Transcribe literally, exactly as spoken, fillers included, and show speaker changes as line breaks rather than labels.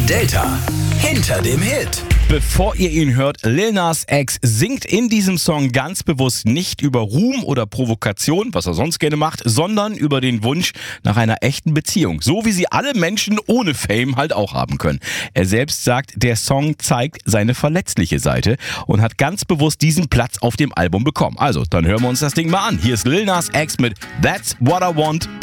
Delta hinter dem Hit.
Bevor ihr ihn hört, Lil Nas X singt in diesem Song ganz bewusst nicht über Ruhm oder Provokation, was er sonst gerne macht, sondern über den Wunsch nach einer echten Beziehung. So wie sie alle Menschen ohne Fame halt auch haben können. Er selbst sagt, der Song zeigt seine verletzliche Seite und hat ganz bewusst diesen Platz auf dem Album bekommen. Also, dann hören wir uns das Ding mal an. Hier ist Lil Nas X mit That's What I Want.